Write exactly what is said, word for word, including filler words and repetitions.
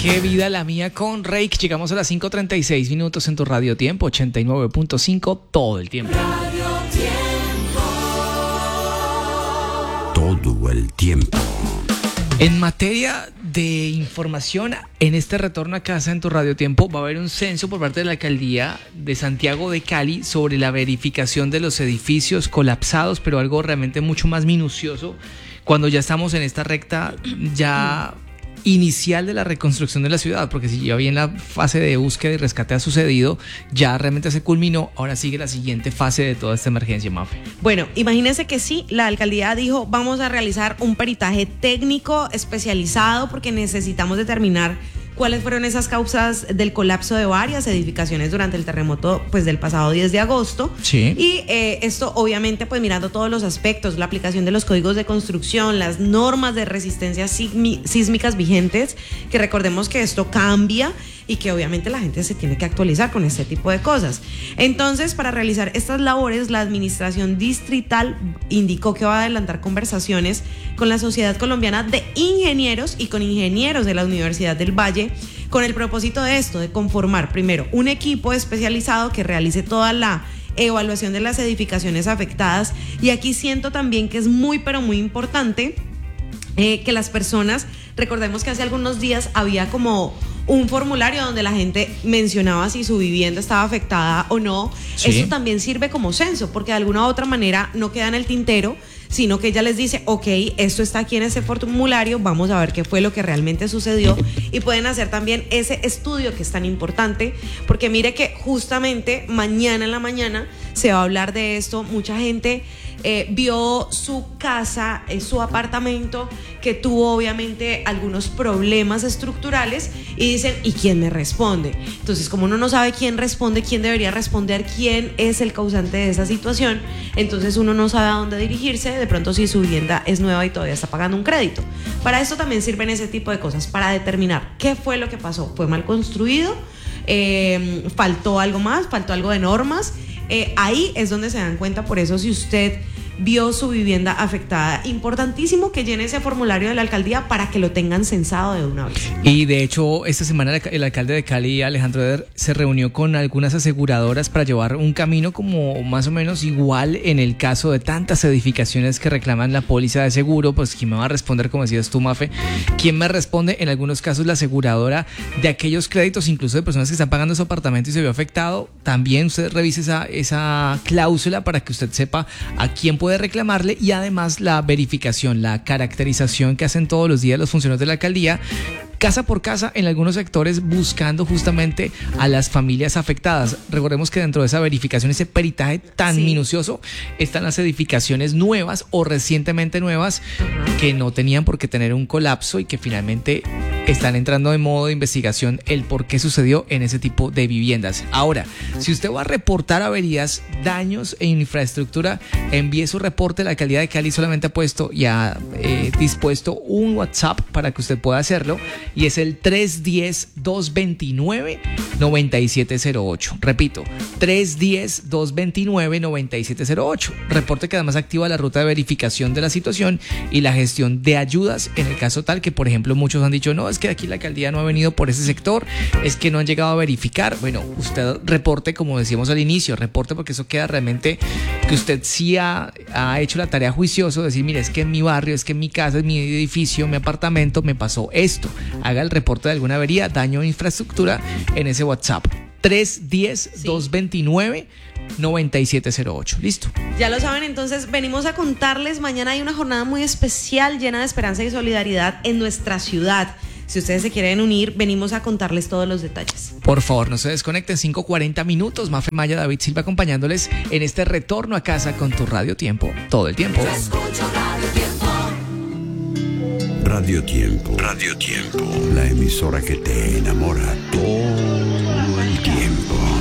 Qué vida la mía con Reik. Llegamos a las cinco treinta y seis minutos en tu Radio Tiempo, ochenta y nueve punto cinco todo el tiempo. Radio Tiempo. Todo el tiempo. En materia de información, en este retorno a casa en tu Radio Tiempo va a haber un censo por parte de la Alcaldía de Santiago de Cali sobre la verificación de los edificios colapsados, pero algo realmente mucho más minucioso cuando ya estamos en esta recta ya inicial de la reconstrucción de la ciudad, porque si ya bien la fase de búsqueda y rescate ha sucedido, ya realmente se culminó, ahora sigue la siguiente fase de toda esta emergencia, Mafe. Bueno, imagínense que sí, la alcaldía dijo, vamos a realizar un peritaje técnico especializado porque necesitamos determinar cuáles fueron esas causas del colapso de varias edificaciones durante el terremoto pues del pasado diez de agosto. Sí. Y eh, esto obviamente pues mirando todos los aspectos, la aplicación de los códigos de construcción, las normas de resistencia sísmicas vigentes, que recordemos que esto cambia y que obviamente la gente se tiene que actualizar con este tipo de cosas. Entonces, para realizar estas labores, la administración distrital indicó que va a adelantar conversaciones con la Sociedad Colombiana de Ingenieros y con ingenieros de la Universidad del Valle, con el propósito de esto, de conformar primero un equipo especializado que realice toda la evaluación de las edificaciones afectadas. Y aquí siento también que es muy pero muy importante eh, que las personas, recordemos que hace algunos días había como un formulario donde la gente mencionaba si su vivienda estaba afectada o no. Sí. Eso también sirve como censo, porque de alguna u otra manera no queda en el tintero, sino que ella les dice, ok, esto está aquí en ese formulario, vamos a ver qué fue lo que realmente sucedió, y pueden hacer también ese estudio que es tan importante, porque mire que justamente mañana en la mañana se va a hablar de esto. Mucha gente eh, vio su casa, eh, su apartamento, que tuvo obviamente algunos problemas estructurales, y dicen, ¿y quién me responde? Entonces, como uno no sabe quién responde, quién debería responder, quién es el causante de esa situación, entonces uno no sabe a dónde dirigirse, de pronto si su vivienda es nueva y todavía está pagando un crédito. Para esto también sirven ese tipo de cosas, para determinar qué fue lo que pasó. ¿Fue mal construido? Eh, ¿Faltó algo más? ¿Faltó algo de normas? Eh, ahí es donde se dan cuenta. Por eso, si usted vio su vivienda afectada, importantísimo que llene ese formulario de la alcaldía para que lo tengan censado de una vez. Y de hecho, esta semana el alcalde de Cali, Alejandro Eder, se reunió con algunas aseguradoras para llevar un camino como más o menos igual en el caso de tantas edificaciones que reclaman la póliza de seguro. Pues ¿quién me va a responder, como decías tú, Mafe? ¿Quién me responde? En algunos casos la aseguradora de aquellos créditos, incluso de personas que están pagando su apartamento y se vio afectado. También usted revise esa, esa cláusula para que usted sepa a quién puede reclamarle, y además la verificación, la caracterización que hacen todos los días los funcionarios de la alcaldía, casa por casa en algunos sectores, buscando justamente a las familias afectadas. Recordemos que dentro de esa verificación, ese peritaje tan sí. minucioso, están las edificaciones nuevas o recientemente nuevas uh-huh. que no tenían por qué tener un colapso y que finalmente están entrando en modo de investigación el por qué sucedió en ese tipo de viviendas. Ahora, si usted va a reportar averías, daños en infraestructura, envíe su reporte. La alcaldía de Cali solamente ha puesto y ha eh, dispuesto un WhatsApp para que usted pueda hacerlo, y es el tres uno cero, dos dos nueve, nueve siete cero ocho. Repito, tres uno cero, dos dos nueve, nueve siete cero ocho. Reporte que además activa la ruta de verificación de la situación y la gestión de ayudas en el caso tal que, por ejemplo, muchos han dicho, no, es que aquí la alcaldía no ha venido por ese sector, es que no han llegado a verificar. Bueno, usted reporte, como decíamos al inicio, reporte, porque eso queda realmente que usted sí ha, ha hecho la tarea juicioso, decir, mire, es que en mi barrio, es que en mi casa, en mi edificio, mi apartamento me pasó esto. Haga el reporte de alguna avería, daño en infraestructura en ese WhatsApp tres uno cero, dos dos nueve, nueve siete cero ocho. Listo. Ya lo saben, entonces venimos a contarles, mañana hay una jornada muy especial llena de esperanza y solidaridad en nuestra ciudad. Si ustedes se quieren unir, venimos a contarles todos los detalles. Por favor, no se desconecten. cinco cuarenta minutos. Mafe Maya, David Silva acompañándoles en este retorno a casa con tu Radio Tiempo. Todo el tiempo. Radio Tiempo. Radio Tiempo. La emisora que te enamora todo el tiempo.